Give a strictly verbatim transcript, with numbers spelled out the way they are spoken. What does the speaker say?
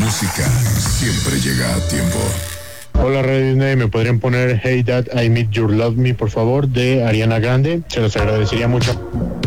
música siempre llega a tiempo. Hola Radio Disney, ¿me podrían poner Hey Dad, I Meet Your Love Me, por favor, de Ariana Grande? Se los agradecería mucho.